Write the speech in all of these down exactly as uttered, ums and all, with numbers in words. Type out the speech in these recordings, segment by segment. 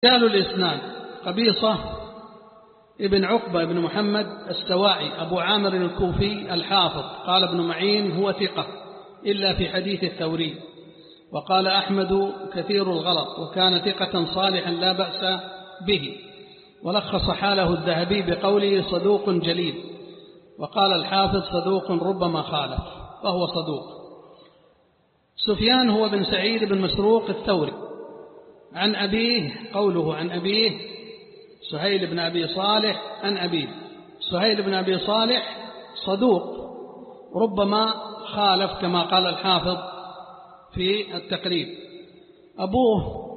رجال الإسناد: قبيصة ابن عقبة بن محمد السواعي أبو عامر الكوفي الحافظ، قال ابن معين هو ثقة إلا في حديث الثوري، وقال أحمد كثير الغلط وكان ثقة صالحا لا بأس به، ولخص حاله الذهبي بقوله صدوق جليل، وقال الحافظ صدوق ربما خالف، وهو صدوق. سفيان هو بن سعيد بن مسروق الثوري عن أبيه، قوله عن أبيه سهيل بن أبي صالح عن أبيه، سهيل بن أبي صالح صدوق ربما خالف كما قال الحافظ في التقريب. أبوه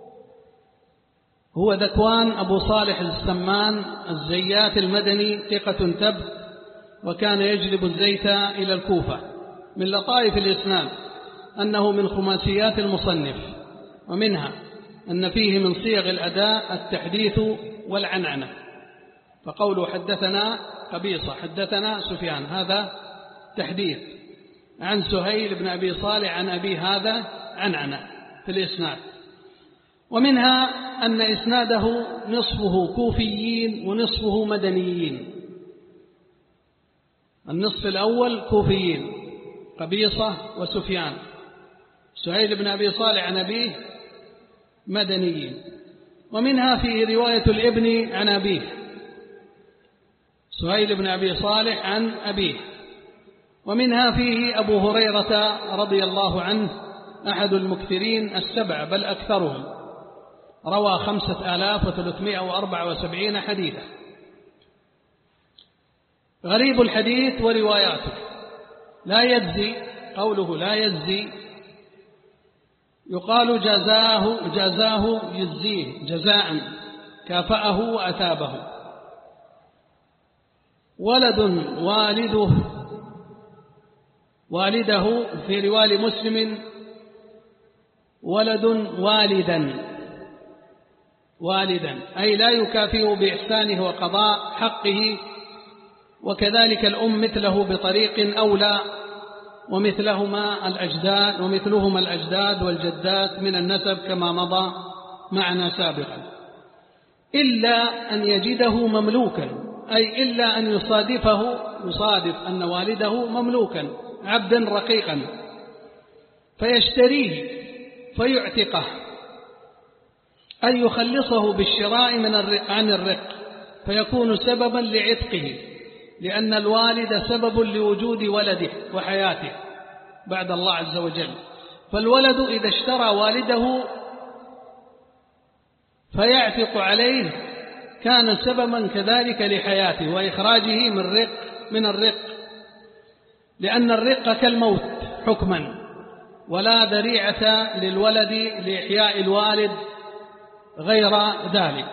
هو ذكوان أبو صالح السمان الزيات المدني ثقة تبت، وكان يجلب الزيت إلى الكوفة. من لطائف الإسناد أنه من خماسيات المصنف، ومنها أن فيه من صيغ الأداء التحديث والعنعنة، فقوله حدثنا قبيصة حدثنا سفيان هذا تحديث، عن سهيل بن أبي صالح عن أبي هذا عنعنة في الإسناد. ومنها أن إسناده نصفه كوفيين ونصفه مدنيين، النصف الأول كوفيين قبيصة وسفيان، سهيل بن أبي صالح عن أبيه مدنيين. ومنها في رواية الابن عن أبيه، سهيل بن أبي صالح عن أبيه. ومنها فيه أبو هريرة رضي الله عنه أحد المكثرين السبع بل أكثرهم، روى خمسة آلاف وثلاثمائة وأربعة وسبعين حديثا. غريب الحديث ورواياته: لا يجزي، قوله لا يجزي يقال جزاه جزاه يجزيه جزاء، كافأه وأثابه. ولد والده والده في رواية مسلم ولد والدا والدا أي لا يكافئه بإحسانه وقضاء حقه، وكذلك الأم مثله بطريق أولى، ومثلهما الأجداد ومثلهما الأجداد والجدات من النسب كما مضى معنا سابقا، إلا أن يجده مملوكا، أي إلا أن يصادفه يصادف أن والده مملوكا عبدا رقيقا فيشتريه فيعتقه، أي يخلصه بالشراء من الرق عن الرق فيكون سببا لعتقه، لأن الوالد سبب لوجود ولده وحياته بعد الله عز وجل. فالولد إذا اشترى والده فيعتق عليه كان سببا كذلك لحياته وإخراجه من الرق من الرق لأن الرق كالموت حكما، ولا ذريعة للولد لإحياء الوالد غير ذلك.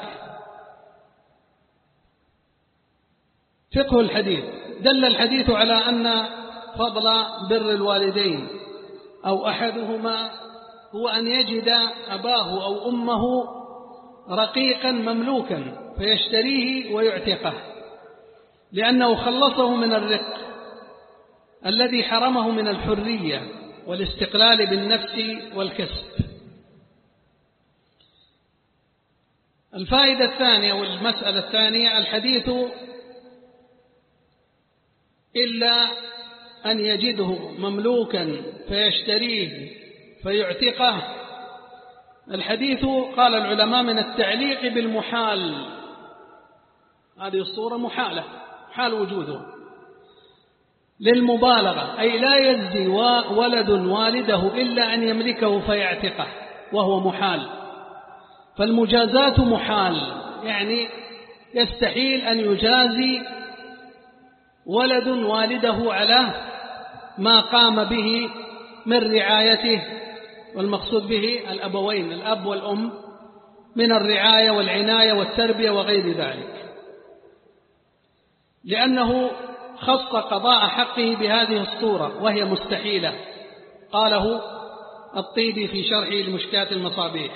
فقه الحديث: دل الحديث على أن فضل بر الوالدين أو أحدهما هو أن يجد أباه أو أمه رقيقا مملوكا فيشتريه ويعتقه، لأنه خلصه من الرق الذي حرمه من الحرية والاستقلال بالنفس والكسب. الفائدة الثانية والمسألة الثانية: الحديث إلا أن يجده مملوكا فيشتريه فيعتقه. الحديث قال العلماء من التعليق بالمحال، هذه الصورة محالة حال وجوده للمبالغة، أي لا يجزي ولد والده إلا أن يملكه فيعتقه وهو محال. فالمجازات محال، يعني يستحيل أن يجازي ولد والده على ما قام به من رعايته، والمقصود به الأبوين الأب والأم من الرعاية والعناية والتربية وغير ذلك، لأنه خص قضاء حقه بهذه الصورة وهي مستحيلة، قاله الطيبي في شرحه لمشكاة المصابيح.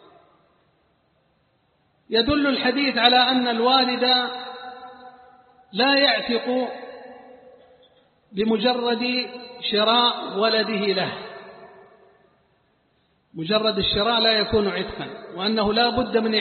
يدل الحديث على أن الوالد لا يعتق بمجرد شراء ولده له، مجرد الشراء لا يكون عتقا، وأنه لا بد من